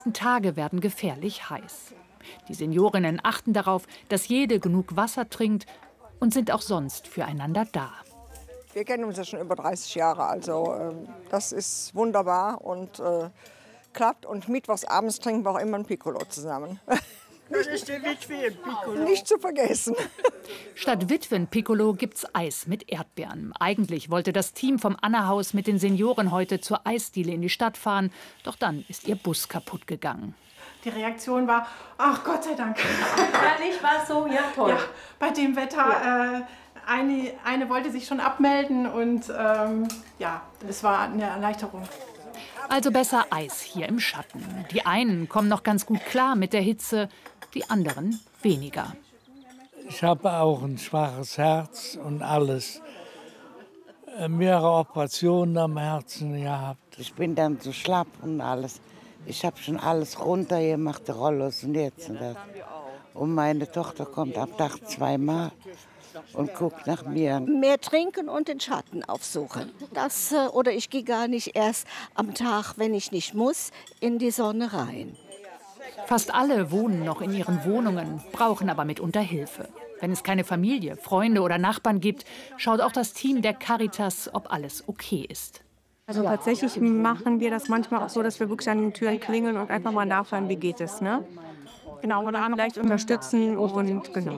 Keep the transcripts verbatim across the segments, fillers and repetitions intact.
Die Tage werden gefährlich heiß. Die Seniorinnen achten darauf, dass jede genug Wasser trinkt und sind auch sonst füreinander da. Wir kennen uns ja schon über dreißig Jahre, also äh, das ist wunderbar und äh, klappt. Und mittwochs abends trinken wir auch immer ein Piccolo zusammen. Das ist der Witwen-Piccolo. Nicht zu vergessen. Statt Witwen-Piccolo gibt's Eis mit Erdbeeren. Eigentlich wollte das Team vom Anna-Haus mit den Senioren heute zur Eisdiele in die Stadt fahren. Doch dann ist ihr Bus kaputt gegangen. Die Reaktion war, ach Gott sei Dank. Ehrlich, war es so? Ja, toll. Ja, bei dem Wetter, ja. äh, eine, eine wollte sich schon abmelden und ähm, ja, es war eine Erleichterung. Also besser Eis hier im Schatten. Die einen kommen noch ganz gut klar mit der Hitze, die anderen weniger. Ich habe auch ein schwaches Herz und alles. Mehrere Operationen am Herzen gehabt. Ich bin dann so schlapp und alles. Ich habe schon alles runtergemacht, die Rollos und jetzt und das. Und meine Tochter kommt am Tag zweimal und guckt nach mir. Mehr trinken und den Schatten aufsuchen. Das, oder ich gehe gar nicht erst am Tag, wenn ich nicht muss, in die Sonne rein. Fast alle wohnen noch in ihren Wohnungen, brauchen aber mitunter Hilfe. Wenn es keine Familie, Freunde oder Nachbarn gibt, schaut auch das Team der Caritas, ob alles okay ist. Also tatsächlich machen wir das manchmal auch so, dass wir wirklich an den Türen klingeln und einfach mal nachfragen, wie geht es, ne? Genau, oder vielleicht unterstützen und genau.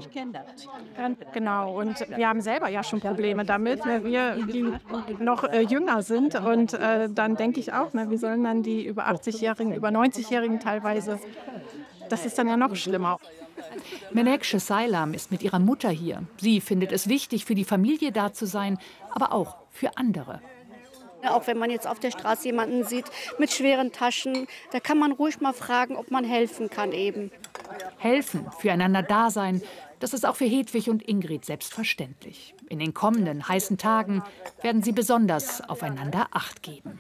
Genau, und wir haben selber ja schon Probleme damit, weil wir die noch äh, jünger sind. Und äh, dann denke ich auch, ne, wie sollen dann die über achtzig-Jährigen, über neunzig-Jährigen teilweise, das ist dann ja noch schlimmer. Menekşe Saylam ist mit ihrer Mutter hier. Sie findet es wichtig, für die Familie da zu sein, aber auch für andere. Auch wenn man jetzt auf der Straße jemanden sieht mit schweren Taschen, da kann man ruhig mal fragen, ob man helfen kann eben. Helfen, füreinander da sein, das ist auch für Hedwig und Ingrid selbstverständlich. In den kommenden heißen Tagen werden sie besonders aufeinander Acht geben.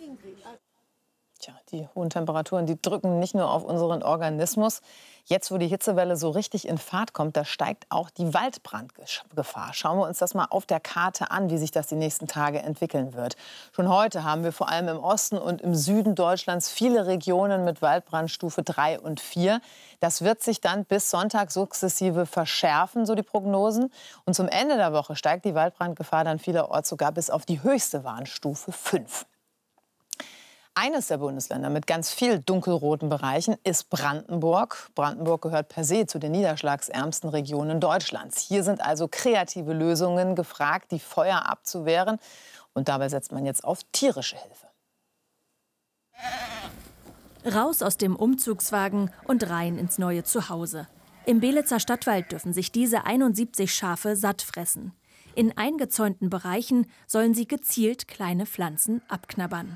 Tja, die hohen Temperaturen, die drücken nicht nur auf unseren Organismus. Jetzt, wo die Hitzewelle so richtig in Fahrt kommt, da steigt auch die Waldbrandgefahr. Schauen wir uns das mal auf der Karte an, wie sich das die nächsten Tage entwickeln wird. Schon heute haben wir vor allem im Osten und im Süden Deutschlands viele Regionen mit Waldbrandstufe drei und vier. Das wird sich dann bis Sonntag sukzessive verschärfen, so die Prognosen. Und zum Ende der Woche steigt die Waldbrandgefahr dann vielerorts sogar bis auf die höchste Warnstufe fünf. Eines der Bundesländer mit ganz viel dunkelroten Bereichen ist Brandenburg. Brandenburg gehört per se zu den niederschlagsärmsten Regionen Deutschlands. Hier sind also kreative Lösungen gefragt, die Feuer abzuwehren. Und dabei setzt man jetzt auf tierische Hilfe. Raus aus dem Umzugswagen und rein ins neue Zuhause. Im Belitzer Stadtwald dürfen sich diese einundsiebzig Schafe satt fressen. In eingezäunten Bereichen sollen sie gezielt kleine Pflanzen abknabbern.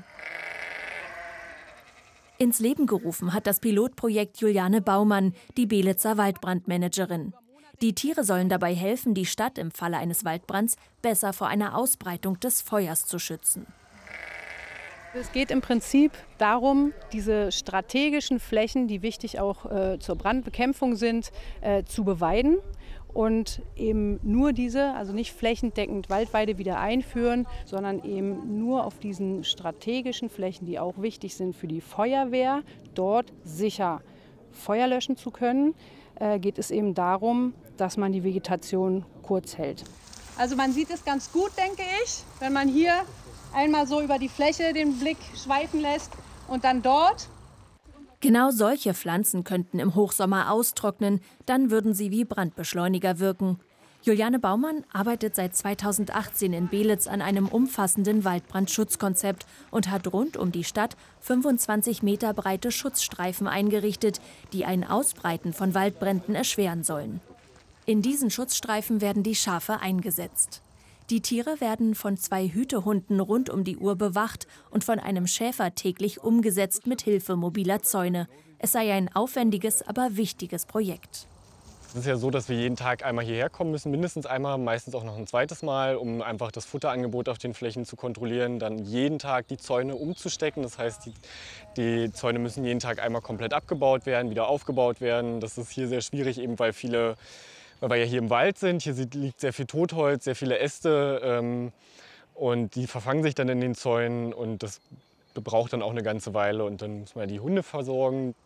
Ins Leben gerufen hat das Pilotprojekt Juliane Baumann, die Belitzer Waldbrandmanagerin. Die Tiere sollen dabei helfen, die Stadt im Falle eines Waldbrands besser vor einer Ausbreitung des Feuers zu schützen. Es geht im Prinzip darum, diese strategischen Flächen, die wichtig auch äh, zur Brandbekämpfung sind, äh, zu beweiden. Und eben nur diese, also nicht flächendeckend Waldweide wieder einführen, sondern eben nur auf diesen strategischen Flächen, die auch wichtig sind für die Feuerwehr, dort sicher Feuer löschen zu können, äh, geht es eben darum, dass man die Vegetation kurz hält. Also man sieht es ganz gut, denke ich, wenn man hier einmal so über die Fläche den Blick schweifen lässt und dann dort. Genau solche Pflanzen könnten im Hochsommer austrocknen, dann würden sie wie Brandbeschleuniger wirken. Juliane Baumann arbeitet seit zweitausendachtzehn in Belitz an einem umfassenden Waldbrandschutzkonzept und hat rund um die Stadt fünfundzwanzig Meter breite Schutzstreifen eingerichtet, die ein Ausbreiten von Waldbränden erschweren sollen. In diesen Schutzstreifen werden die Schafe eingesetzt. Die Tiere werden von zwei Hütehunden rund um die Uhr bewacht und von einem Schäfer täglich umgesetzt mit Hilfe mobiler Zäune. Es sei ein aufwendiges, aber wichtiges Projekt. Es ist ja so, dass wir jeden Tag einmal hierher kommen müssen, mindestens einmal, meistens auch noch ein zweites Mal, um einfach das Futterangebot auf den Flächen zu kontrollieren, dann jeden Tag die Zäune umzustecken. Das heißt, die, die Zäune müssen jeden Tag einmal komplett abgebaut werden, wieder aufgebaut werden. Das ist hier sehr schwierig, eben weil viele weil wir ja hier im Wald sind. Hier liegt sehr viel Totholz, sehr viele Äste ähm, und die verfangen sich dann in den Zäunen und das braucht dann auch eine ganze Weile und dann muss man die Hunde versorgen.